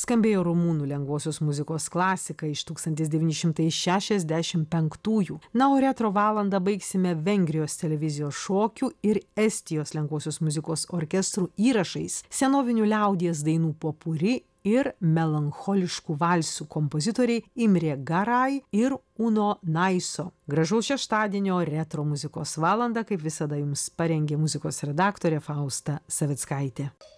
skambėjo rumunų lengvosios muzikos klasika iš 1965-ųjų. Na, o retro valandą baigsime Vengrijos televizijos šokių ir Estijos lengvosios muzikos orkestrų įrašais, senovinių liaudies dainų popuri ir melancholiškų valsų kompozitoriai Imrė Garai ir Uno Naiso. Gražaus šeštadienio retro muzikos valandą, kaip visada, jums parengė muzikos redaktorė Fausta Savickaitė.